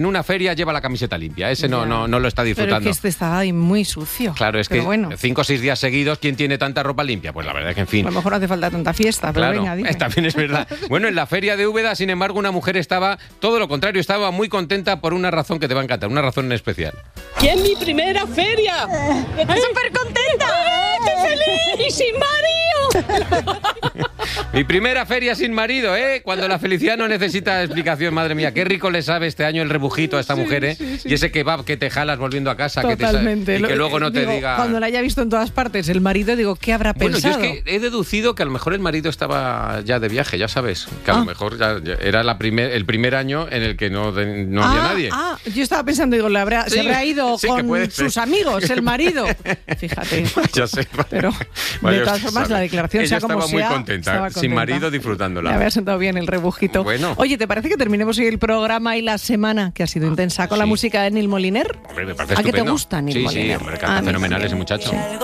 en una feria lleva la camiseta limpia. Ese no lo está disfrutando. Pero es que estaba ahí muy sucio. Claro, es que bueno. 5 o 6 días seguidos, ¿quién tiene tanta ropa limpia? Pues la verdad es que, en fin. A lo mejor no hace falta tanta fiesta, pero Claro, venga, dime. también es verdad. Bueno, en la feria de Úbeda, sin embargo, una mujer estaba, todo lo contrario, estaba muy contenta por una razón que te va a encantar, una razón en especial. ¡Y es mi primera feria! ¡Estoy súper contenta! ¡Estoy feliz! ¡Y sin marido! Mi primera feria sin marido, ¿eh? Cuando la felicidad no necesita explicación, madre mía. Qué rico le sabe este año el rebujito a esta mujer, ¿eh? Sí. Y ese kebab que te jalas volviendo a casa. Totalmente. Y que luego no te digo, diga... Cuando la haya visto en todas partes el marido, digo, ¿qué habrá pensado? Bueno, yo es que he deducido que a lo mejor el marido estaba ya de viaje, ya sabes. Que a lo mejor ya era el primer año en el que no había nadie. Yo estaba pensando, digo, se habrá ido con sus amigos, el marido. Fíjate. Ya sé. Pero de todas formas, la declaración ella sea como estaba muy contenta, sin marido, disfrutándola. Me había sentado bien el rebujito. Bueno. Oye, ¿te parece que terminemos hoy el programa y la semana, que ha sido intensa, con la música de Neil Moliner? Hombre, me parece ¿A qué te estupendo. gusta Neil Moliner? Sí, hombre, canta fenomenal ese muchacho. Sí.